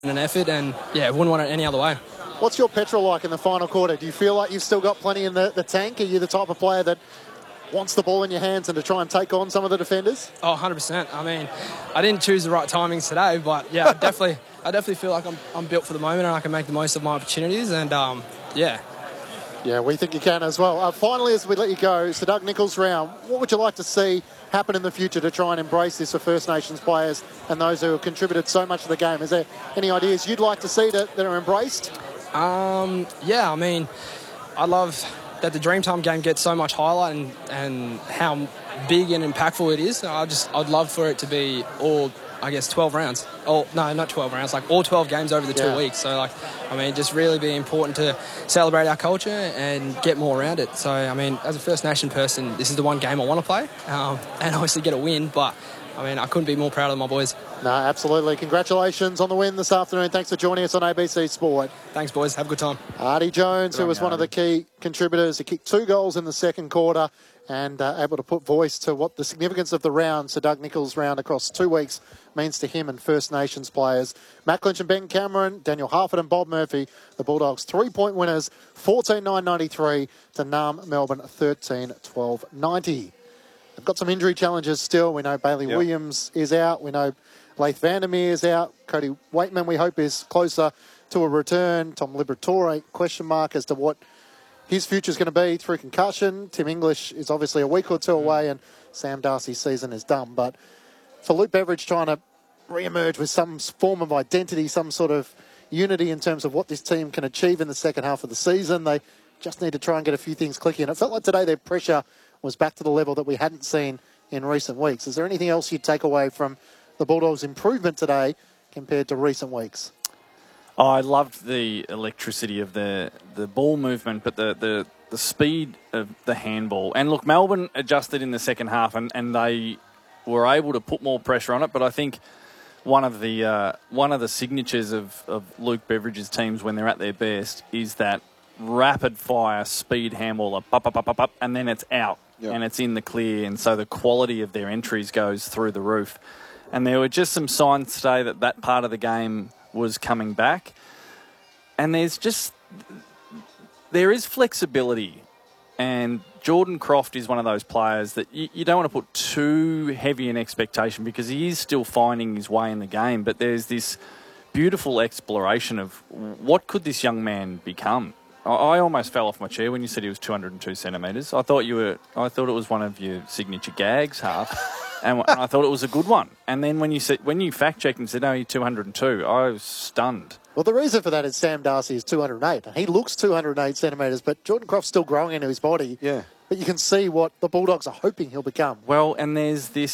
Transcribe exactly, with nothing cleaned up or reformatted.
an effort, and yeah, wouldn't want it any other way. What's your petrol like in the final quarter? Do you feel like you've still got plenty in the, the tank? Are you the type of player that wants the ball in your hands and to try and take on some of the defenders? Oh, one hundred percent. I mean, I didn't choose the right timings today, but yeah, I definitely, I definitely feel like I'm, I'm built for the moment and I can make the most of my opportunities, and um, yeah. Yeah, we think you can as well. Uh, finally, as we let you go, it's the Doug Nicholls round. What would you like to see happen in the future to try and embrace this for First Nations players and those who have contributed so much to the game? Is there any ideas you'd like to see that, that are embraced? Um, yeah, I mean, I love that the Dreamtime game gets so much highlight and, and how big and impactful it is. I just, I'd love for it to be all, I guess, twelve rounds. Oh, no, not twelve rounds, like all twelve games over the two Yeah. weeks. So, like, I mean, just really be important to celebrate our culture and get more around it. So, I mean, as a First Nation person, this is the one game I want to play um, and obviously get a win. But, I mean, I couldn't be more proud of my boys. No, absolutely. Congratulations on the win this afternoon. Thanks for joining us on A B C Sport. Thanks, boys. Have a good time. Artie Jones, Good who on was you, one of the key contributors, he kicked two goals in the second quarter and uh, able to put voice to what the significance of the round, so Doug Nicholls' round across two weeks, means to him and First Nations players. Matt Clinch and Ben Cameron, Daniel Harford and Bob Murphy, the Bulldogs three-point winners, fourteen nine ninety-three to Nam Melbourne thirteen twelve ninety. They've got some injury challenges still. We know Bailey Yep. Williams is out. We know Laith Vandermeer is out. Cody Waitman, we hope, is closer to a return. Tom Liberatore, question mark as to what his future is going to be through concussion. Tim English is obviously a week or two away, and Sam Darcy's season is done. But for Luke Beveridge trying to re-emerge with some form of identity, some sort of unity in terms of what this team can achieve in the second half of the season, they just need to try and get a few things clicking. It felt like today their pressure was back to the level that we hadn't seen in recent weeks. Is there anything else you'd take away from the Bulldogs' improvement today compared to recent weeks? Oh, I loved the electricity of the the ball movement, but the, the, the speed of the handball. And look, Melbourne adjusted in the second half, and, and they were able to put more pressure on it. But I think one of the uh, one of the signatures of, of Luke Beveridge's teams when they're at their best is that rapid fire speed handball, up, up, up, up, up, up, and then it's out. Yep. And it's in the clear, and so the quality of their entries goes through the roof. And there were just some signs today that that part of the game was coming back. And there's just, there is flexibility. And Jordan Croft is one of those players that you, you don't want to put too heavy an expectation because he is still finding his way in the game. But there's this beautiful exploration of what could this young man become. I almost fell off my chair when you said he was two hundred two centimetres. I thought you were. I thought it was one of your signature gags, half, and I thought it was a good one. And then when you said when you fact checked and said, "No, you're two hundred two," I was stunned. Well, the reason for that is Sam Darcy is two hundred eight. He looks two hundred eight centimetres, but Jordan Croft's still growing into his body. Yeah. But you can see what the Bulldogs are hoping he'll become. Well, and there's this